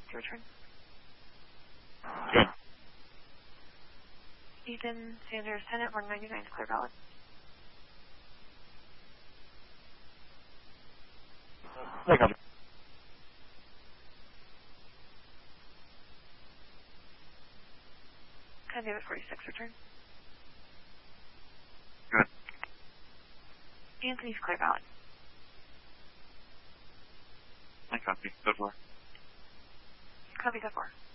to return. Good. Ethan Sanders, Tenant 199 to clear valid. I copy. David 46, return. Good. Anthony's clear valid. I copy. Good work. Copy, go for.